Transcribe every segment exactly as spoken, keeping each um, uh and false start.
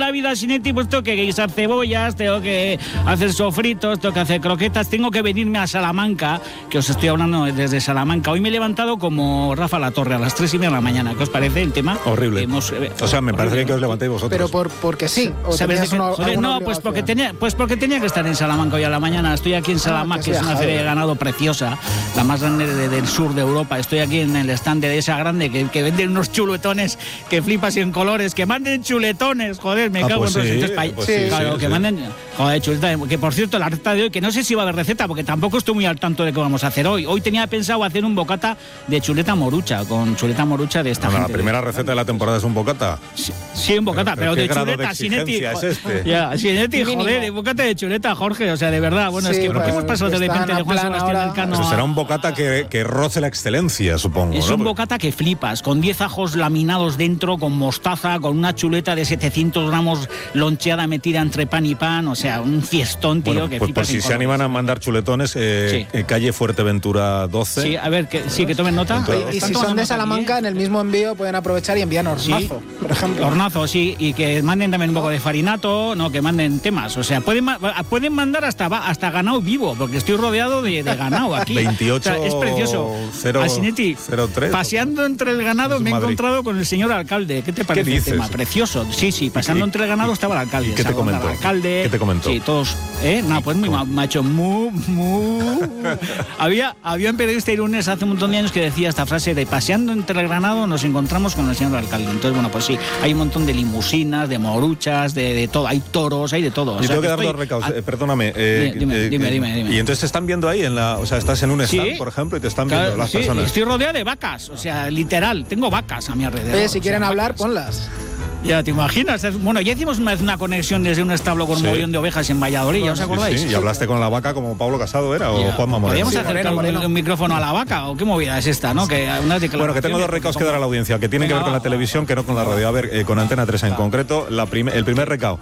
la vida, Sinetti, pues tengo que guisar cebollas, tengo que hacer sofritos, tengo que hacer croquetas, tengo que venirme a Salamanca, que os estoy hablando desde Salamanca. Hoy me he levantado como Rafa Latorre a las tres y media de la mañana. ¿Qué os parece el tema? Horrible. Hemos, eh, o sea, me horrible. parece bien que os levantéis vosotros. Pero por, porque sí. O ¿Sabes de qué? una, Joder, no, pues porque, tenía, pues porque tenía que estar en Salamanca hoy a la mañana. Estoy aquí en Salamanca, ah, que, que es una feria de ganado preciosa, la más grande de, del sur de Europa. Estoy aquí en el stand de esa grande que, que venden unos chuletones que flipas y en colores. Que manden chuletones, joder, me ah, cago pues en sí, Entonces, pues sí, sí, claro, sí, que sí. manden. Joder, chuleta, que por cierto, la receta de hoy, que no sé si va a haber receta, porque tampoco estoy muy al tanto de qué vamos a hacer hoy. Hoy tenía pensado hacer un bocata de chuleta morucha, con chuleta morucha de esta bueno, gente. La primera de... receta de la temporada es un bocata. Sí, sí un bocata, pero, pero, pero de chuleta, Sinetti. Es este? Ya, Sinetti, joder, un bocata de chuleta, Jorge, o sea, de verdad. Bueno, sí, es que bueno, pues, hemos pasado de repente de Juan Sebastián Elcano. Pues será un bocata que, que roce la excelencia, supongo. Es ¿no? un bocata que flipas, con diez ajos laminados dentro, con mostaza, con una chuleta de setecientos gramos loncheada metida entre pan y pan, o sea, un fiestón, tío, bueno, que pues flipas. Por si se animan a mandar chuletones, eh, sí. eh, calle Fuerteventura doce. Sí, a ver, que, sí, que tomen nota. Y, y si son de Salamanca, en el mismo envío pueden aprovechar y envían hornazo, sí, por ejemplo. Hornazo, sí, y que manden también un poco de farinato, no, que manden temas, o sea, pueden, pueden mandar hasta, hasta ganado vivo, porque estoy rodeado de, de ganado aquí. veintiocho, o sea, es precioso. Asinetti, paseando entre el ganado me he Madrid. encontrado con el señor alcalde. ¿Qué te parece ¿Qué el tema? Precioso. Sí, sí, pasando entre el ganado estaba el alcalde. ¿Qué te comentó? El alcalde, ¿Qué te comentó? Sí, todos, ¿eh? No, pues muy macho, muy, muy. había, había un periodista irunes hace un montón de años que decía esta frase de paseando entre el ganado nos encontramos con el señor alcalde. Entonces, bueno, pues sí, hay un montón de limusinas, de moruchas, de, de todo, hay toros, hay de todo. O Yo sea, tengo que, que dar estoy... dos recados, eh, perdóname. Eh, dime, eh, dime, dime, dime. Y entonces te están viendo ahí, en la, o sea, estás en un stand, ¿Sí? por ejemplo, y te están claro, viendo las sí, personas. Estoy rodeado de vacas, o sea, literal, tengo vacas a mi alrededor. Oye, si quieren o sea, hablar, vacas. ponlas. Ya te imaginas. Bueno, ya hicimos una vez una conexión desde un establo con un sí. mogollón de ovejas en Valladolid, ¿ya os acordáis? Sí, sí, y hablaste con la vaca como Pablo Casado era, o Juanma Moreno. ¿Podríamos sí, acercar Moreno, un, un micrófono a la vaca o qué movida es esta, no? Que, una de que bueno, que tengo dos recados que dar a la audiencia, que tienen que ver con la televisión, que no con la radio. A ver, eh, con Antena tres en ah. concreto, la prim el primer recao,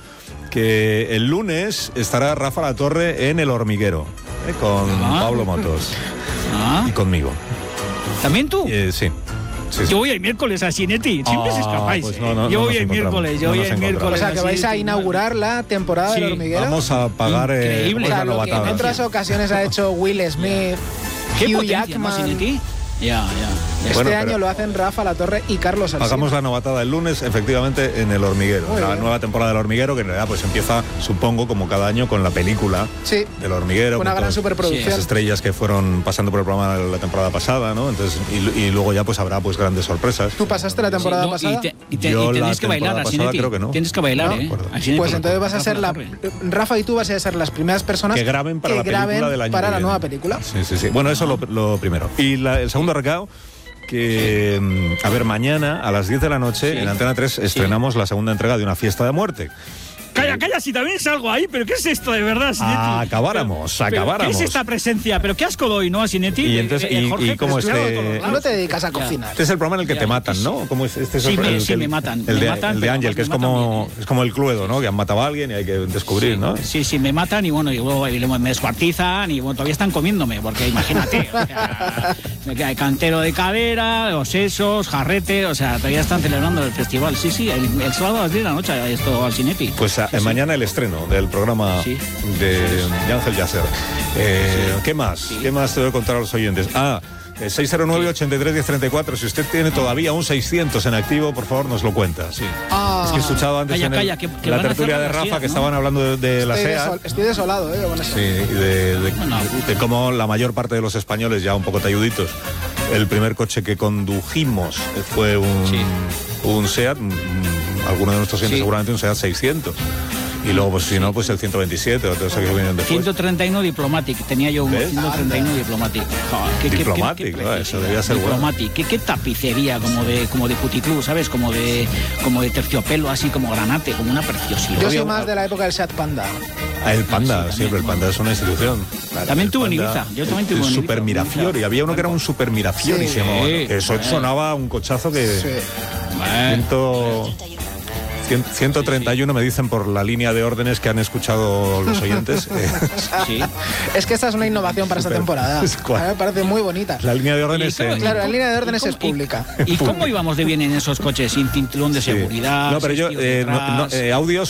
que el lunes estará Rafa Latorre en El Hormiguero, eh, con ah. Pablo Motos ah. y conmigo. ¿También tú? Eh, sí. Sí, sí. Yo voy el miércoles a Sinetti, siempre ah, os escapáis. Pues no, no, yo no voy el miércoles, yo no voy el miércoles. O sea, que vais a inaugurar la temporada sí, del Hormiguero. Vamos a pagar eh, o sea, lo que en otras ocasiones ha hecho Will Smith, ¿Qué Hugh Jackman. Sinetti? Ya, ya. Este bueno, año lo hacen Rafa Latorre y Carlos Alsina. Hagamos la novatada el lunes, efectivamente, en El Hormiguero. Muy la bien. Nueva temporada del Hormiguero, que en realidad pues empieza, supongo, como cada año, con la película sí. del Hormiguero. Una gran superproducción. Las estrellas que fueron pasando por el programa la temporada pasada, ¿no? Entonces, y, y luego ya pues habrá pues grandes sorpresas. ¿Tú pasaste la temporada sí, no, pasada? Y, te, y, te, Yo y tenéis que bailar a Sinetti. Creo que no. Tienes que bailar, no, ¿eh? Pues entonces vas a ser la... Rafa y tú vas a ser las primeras personas que graben para, que la, película graben del año para que la viene. nueva película. Sí, sí, sí. Bueno, eso lo, lo primero. Y la, el segundo recado... que, a ver, mañana a las diez de la noche sí. en Antena tres estrenamos sí. la segunda entrega de Una fiesta de muerte. Calla, calla, si también salgo ahí, pero ¿qué es esto de verdad, Sinetti? Ah, acabáramos, pero, acabáramos. ¿Qué es esta presencia? Pero qué asco doy, ¿no, a Sinetti? Y entonces, eh, y, Jorge, y cómo este... No te dedicas a cocinar. Este es el programa en el que ya, te matan, sí. ¿no? ¿Cómo es? Este es sí, el, me, el, sí, el, me matan. El me de, matan, el de Ángel, que es como, es como el Cluedo, ¿no? Que han matado a alguien y hay que descubrir, sí, ¿no? Sí, sí, me matan y bueno, y luego y me descuartizan y bueno, todavía están comiéndome, porque imagínate, o sea, me queda el cantero de cadera, los sesos, jarrete, o sea, todavía están celebrando el festival. Sí, sí, el, el sábado a las diez de la noche, esto al Sinetti. Pues a, sí, mañana sí. el estreno del programa sí. de, de Ángel Yasser. Eh, sí. ¿Qué más? Sí. ¿Qué más te voy a contar a los oyentes? Ah, seis cero nueve, ochenta y tres, diez treinta y cuatro. Si usted tiene todavía un seiscientos en activo, por favor, nos lo cuenta. Sí. Ah, es que he escuchado antes calla, en el, calla, que, que la tertulia de Rafa SEAT, que ¿no? estaban hablando de, de la estoy, SEAT. Desol, estoy desolado, ¿eh? Con eso. Sí, y de, de, bueno, de cómo la mayor parte de los españoles, ya un poco talluditos, el primer coche que condujimos fue un, sí. un SEAT, alguno de nuestros clientes sí. seguramente un SEAT seiscientos. Y luego, pues si no, pues el ciento veintisiete o todo eso que vienen después. ciento treinta y uno Diplomatic, tenía yo un ¿ves? ciento treinta y uno Diplomatic. Oh, ¿qué, Diplomatic, qué, qué, qué no, eso debía ser Diplomatic, bueno. ¿Qué, qué tapicería, como de como de puticlub, ¿sabes? Como de como de terciopelo, así como granate, como una preciosidad. Yo soy más de la época del Seat Panda. Ah, el Panda, sí, siempre, el Panda es una institución. Claro, también tuve en Ibiza, yo también tuve en Ibiza. Super Mirafiori, había uno que era un Super Mirafiori, sí, se llamaba. Sí, eso sí. sonaba un cochazo que... Sí. Ciento... ciento treinta y uno me dicen por la línea de órdenes que han escuchado los oyentes. Sí. Es que esta es una innovación para Super. esta temporada. A mí me parece muy bonita. La línea de órdenes... Y, en... Claro, la línea de órdenes ¿Y es pública. ¿Y, ¿Y cómo íbamos de bien en esos coches sin cinturón de seguridad? Sí. No, pero yo, eh, no, no, eh, audios